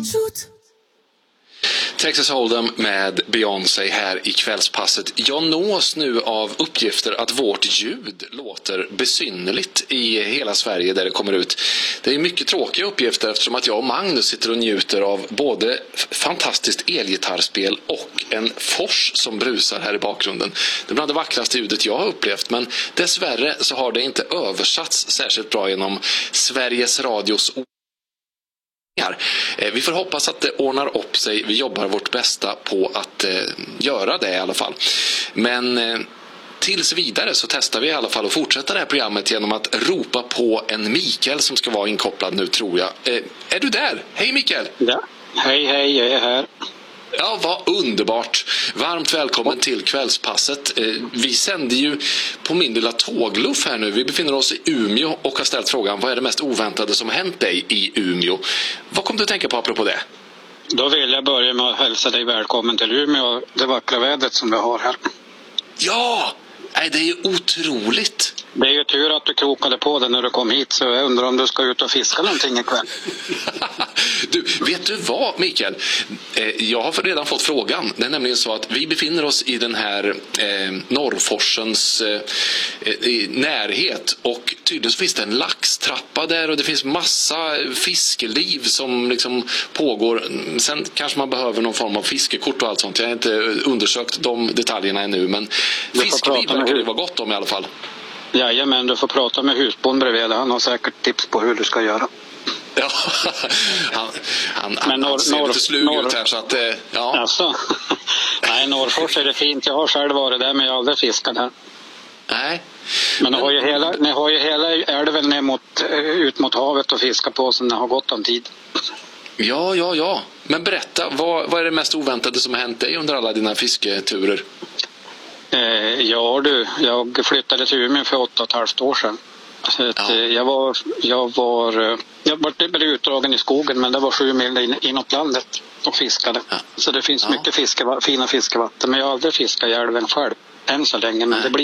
Texas Hold'em med Beyoncé här i kvällspasset. Jag nås nu av uppgifter att vårt ljud låter besynnerligt i hela Sverige där det kommer ut. Det är mycket tråkiga uppgifter eftersom att jag och Magnus sitter och njuter av både fantastiskt elgitarrspel och en fors som brusar här i bakgrunden. Det är bland det vackraste ljudet jag har upplevt, men dessvärre så har det inte översatts särskilt bra genom Sveriges Radios. Vi får hoppas att det ordnar upp sig. Vi jobbar vårt bästa på att göra det i alla fall. Men tills vidare så testar vi i alla fall att fortsätta det här programmet genom att ropa på en Mikael som ska vara inkopplad nu, tror jag. Är du där? Hej Mikael! Ja, hej, jag är här. Ja, vad underbart. Varmt välkommen till kvällspasset. Vi sänder ju på min lilla tågluff här nu. Vi befinner oss i Umeå och har ställt frågan: vad är det mest oväntade som hänt dig i Umeå? Vad kom du att tänka på apropå det? Då vill jag börja med att hälsa dig välkommen till Umeå, det vackra vädret som vi har här. Ja! Nej, det är ju otroligt. Det är ju tur att du krokade på det när du kom hit, så jag undrar om du ska ut och fiska någonting ikväll. Du, vet du vad Mikael? Jag har redan fått frågan. Det är nämligen så att vi befinner oss i den här Norrforsens närhet, och tydligen så finns det en laxtrappa där och det finns massa fiskeliv som liksom pågår. Sen kanske man behöver någon form av fiskekort och allt sånt. Jag har inte undersökt de detaljerna ännu, men fiskeliv verkar det vara gott om i alla fall. Jajamän, du får prata med husbond bredvid. Han har säkert tips på hur du ska göra. Ja, han ser lite slug ut här så att, ja. Alltså, nej, Norrfors är det fint. Jag har själv varit där, men jag har aldrig fiskat här. Nej. Men ni har ju hela älven ner ut mot havet och fiska på som ni har gått om tid. Ja. Men berätta, vad är det mest oväntade som har hänt dig under alla dina fisketurer? Ja du, jag flyttade till Umeå för 8,5 år sedan. Så att, jag blev utdragen i skogen, men det var 7 mil inåt landet och fiskade. Ja. Så det finns mycket fina fiskevatten, men jag har aldrig fiskat i älven själv än så länge, men det blir